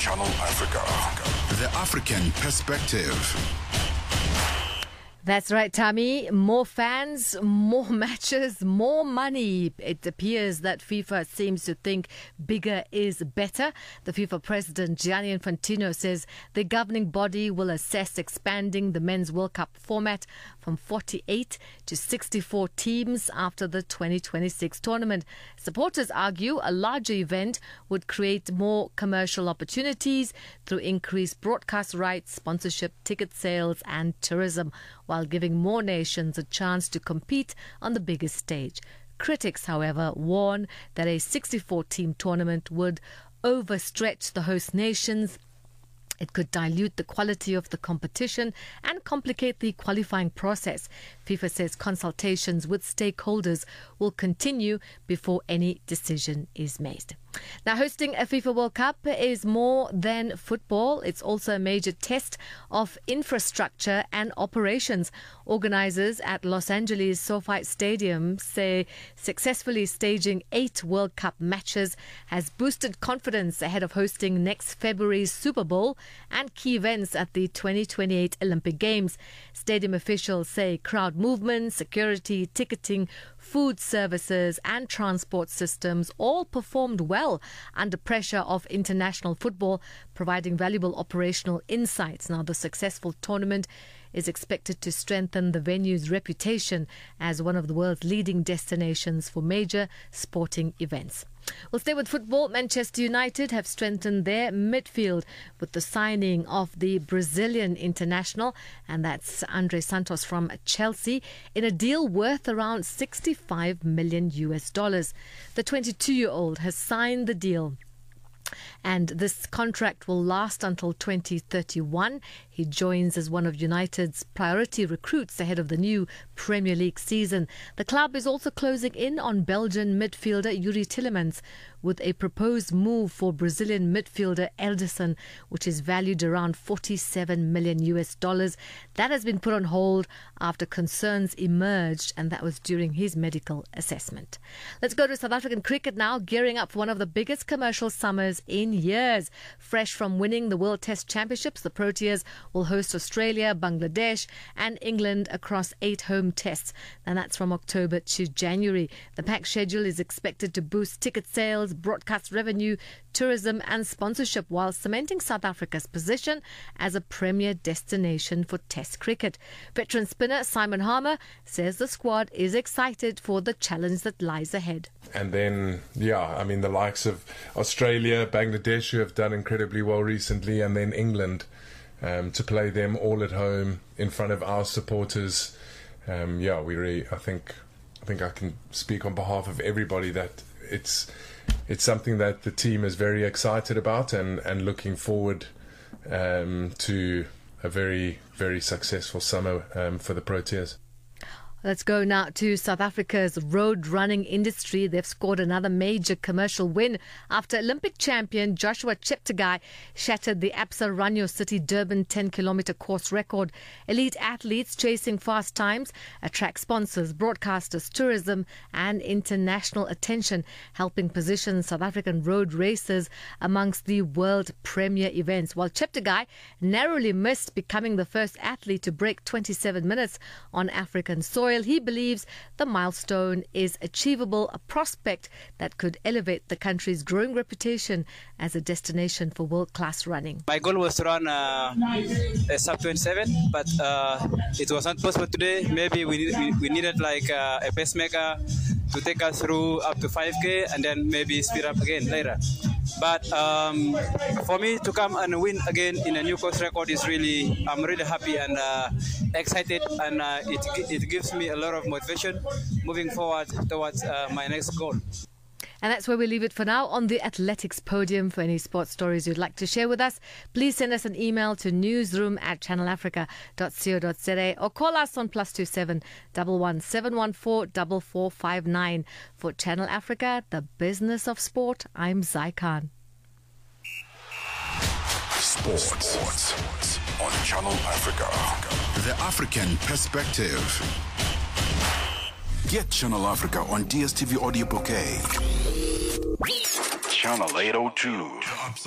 Channel Africa. The African Perspective. That's right, Tammy. More fans, more matches, more money. It appears that FIFA seems to think bigger is better. The FIFA president, Gianni Infantino, says the governing body will assess expanding the Men's World Cup format from 48 to 64 teams after the 2026 tournament. Supporters argue a larger event would create more commercial opportunities through increased broadcast rights, sponsorship, ticket sales and tourism, while giving more nations a chance to compete on the biggest stage. Critics, however, warn that a 64-team tournament would overstretch the host nations. It could dilute the quality of the competition and complicate the qualifying process. FIFA says consultations with stakeholders will continue before any decision is made. Now, hosting a FIFA World Cup is more than football. It's also a major test of infrastructure and operations. Organisers at Los Angeles SoFi Stadium say successfully staging 8 World Cup matches has boosted confidence ahead of hosting next February's Super Bowl and key events at the 2028 Olympic Games. Stadium officials say crowd movement, security, ticketing, food services and transport systems all performed well under pressure of international football, providing valuable operational insights. Now, the successful tournament is expected to strengthen the venue's reputation as one of the world's leading destinations for major sporting events. We'll stay with football. Manchester United have strengthened their midfield with the signing of the Brazilian international, and that's Andre Santos from Chelsea, in a deal worth around $65 million. The 22-year-old has signed the deal, and this contract will last until 2031. He joins as one of United's priority recruits ahead of the new Premier League season. The club is also closing in on Belgian midfielder Yuri Tillemans with a proposed move for Brazilian midfielder Ederson, which is valued around $47 million. That has been put on hold after concerns emerged, and that was during his medical assessment. Let's go to South African cricket now, gearing up for one of the biggest commercial summers in years. Fresh from winning the World Test Championships, the Proteas will host Australia, Bangladesh and England across 8 home tests, and that's from October to January. The packed schedule is expected to boost ticket sales, broadcast revenue, tourism and sponsorship, while cementing South Africa's position as a premier destination for Test cricket. Veteran spinner Simon Harmer says the squad is excited for the challenge that lies ahead. And then, the likes of Australia, Bangladesh, who have done incredibly well recently, and then England, to play them all at home in front of our supporters. I think I can speak on behalf of everybody that it's something that the team is very excited about and looking forward to a very, very successful summer for the Proteas. Let's go now to South Africa's road running industry. They've scored another major commercial win after Olympic champion Joshua Cheptegei shattered the Absa Ranyo City Durban 10-kilometer course record. Elite athletes chasing fast times attract sponsors, broadcasters, tourism and international attention, helping position South African road racers amongst the world premier events. While Cheptegei narrowly missed becoming the first athlete to break 27 minutes on African soil, he believes the milestone is achievable, a prospect that could elevate the country's growing reputation as a destination for world-class running. My goal was to run a sub 27, but it was not possible today. Maybe we needed like a pacemaker to take us through up to 5K and then maybe speed up again later. But for me to come and win again in a new course record is I'm really happy and excited, and it gives me a lot of motivation moving forward towards my next goal. And that's where we leave it for now on the athletics podium. For any sports stories you'd like to share with us, please send us an email to newsroom@channelafrica.co.za or call us on +27 11 714 4459. For Channel Africa, the business of sport, I'm Zai Khan. Sports on Channel Africa. The African Perspective. Get Channel Africa on DSTV Audio Bouquet. Channel 802.